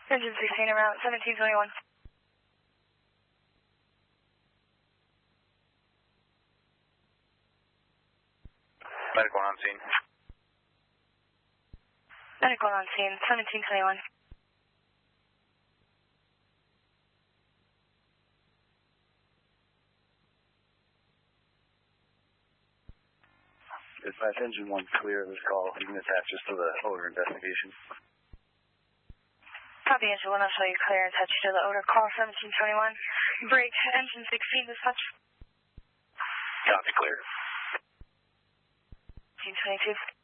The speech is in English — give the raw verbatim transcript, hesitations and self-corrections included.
Engine sixteen around seventeen twenty-one. Medical on scene. Medical on scene, seventeen twenty-one. Dispatch engine one clear this call. You can attach this to the odor investigation. Copy engine one, I'll show you clear and attach you to the odor call seventeen twenty-one. Break engine sixteen dispatch. Copy clear. seventeen twenty-two.